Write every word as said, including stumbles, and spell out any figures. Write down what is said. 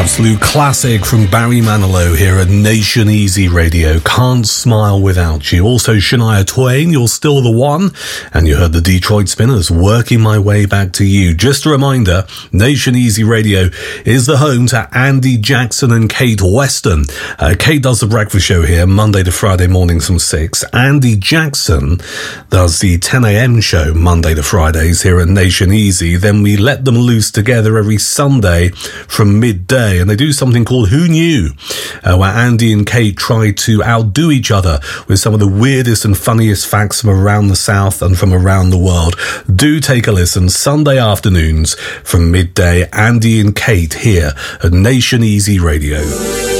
Absolute classic from Barry Manilow here at Nation Easy Radio. Can't Smile Without You. Also Shania Twain, You're Still the One. And you heard the Detroit Spinners, Working My Way Back to You. Just a reminder, Nation Easy Radio is the home to Andy Jackson and Kate Weston. Uh, Kate does the breakfast show here Monday to Friday mornings from six. Andy Jackson does the ten a.m. show Monday to Fridays here at Nation Easy. Then we let them loose together every Sunday from midday, and they do something called Who Knew, uh, where Andy and Kate try to outdo each other with some of the weirdest and funniest facts from around the South and from around the world. Do take a listen Sunday afternoons from midday. Andy and Kate here at Nation Easy Radio.